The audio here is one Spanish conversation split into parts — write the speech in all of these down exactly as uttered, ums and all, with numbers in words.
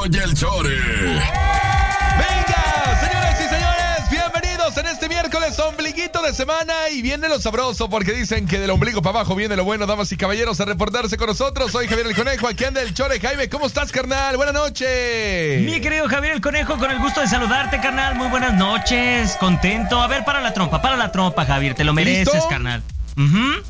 Platanito y el Chore. ¡Venga, señoras y señores! Bienvenidos en este miércoles, ombliguito de semana. Y viene lo sabroso, porque dicen que del ombligo para abajo viene lo bueno, damas y caballeros, a reportarse con nosotros. Soy Javier el Conejo, aquí anda el Chore. Jaime, ¿cómo estás, carnal? Buenas noches. Mi querido Javier el Conejo, con el gusto de saludarte, carnal. Muy buenas noches, contento. A ver, para la trompa, para la trompa, Javier, te lo mereces, ¿Listo? carnal. Uh-huh.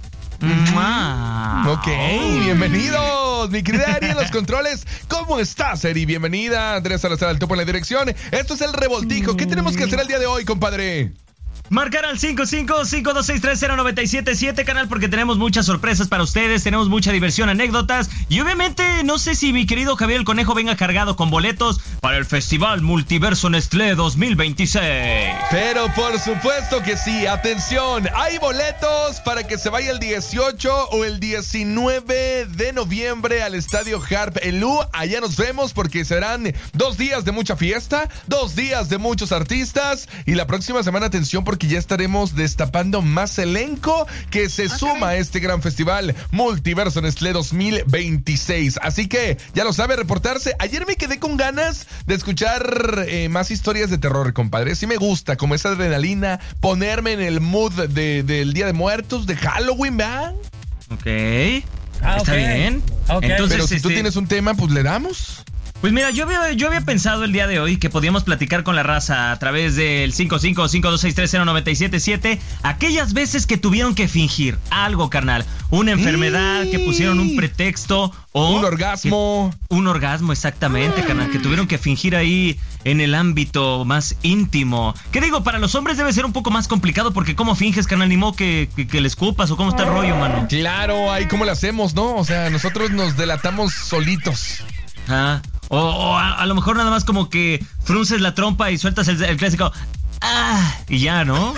Mm, ok, bienvenidos, mi querida Ari en los controles. ¿Cómo estás, Ari? Bienvenida. Andrea Salazar al topo en la dirección. Esto es El Revoltijo. ¿Qué tenemos que hacer el día de hoy, compadre? Marcar al cinco cinco cinco dos seis tres cero nueve siete siete, canal, porque tenemos muchas sorpresas para ustedes, tenemos mucha diversión, anécdotas y obviamente no sé si mi querido Javier el Conejo venga cargado con boletos para el Festival Multiverso Nestlé dos mil veintiséis. Pero por supuesto que sí, atención, hay boletos para que se vaya el dieciocho o el diecinueve de noviembre al Estadio Harp Elú. Allá nos vemos porque serán dos días de mucha fiesta, dos días de muchos artistas y la próxima semana, atención, porque que ya estaremos destapando más elenco que se okay. suma a este gran festival Multiverso Nestlé dos mil veintiséis. Así que ya lo sabe, reportarse. Ayer me quedé con ganas de escuchar eh, más historias de terror, compadre. Sí me gusta, como esa adrenalina, ponerme en el mood de, del Día de Muertos, de Halloween, ¿verdad? Ok, ah, está okay. bien. Okay. Entonces, pero si este... tú tienes un tema, pues le damos. Pues mira, yo había, yo había pensado el día de hoy que podíamos platicar con la raza a través del cinco cinco cinco dos seis tres cero nueve siete siete aquellas veces que tuvieron que fingir algo, carnal. Una enfermedad, que pusieron un pretexto o... Un orgasmo. Que, un orgasmo, exactamente, carnal, que tuvieron que fingir ahí en el ámbito más íntimo. ¿Qué digo? Para los hombres debe ser un poco más complicado porque ¿cómo finges, carnal? Ni modo que, que, que le escupas o cómo está el rollo, mano. Claro, ahí cómo lo hacemos, ¿no? O sea, nosotros nos delatamos solitos. Ah, o, o a, a lo mejor nada más como que frunces la trompa y sueltas el, el clásico ah, y ya, ¿no?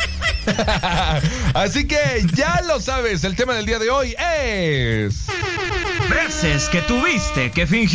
Así que ya lo sabes, el tema del día de hoy es... veces que tuviste que fingir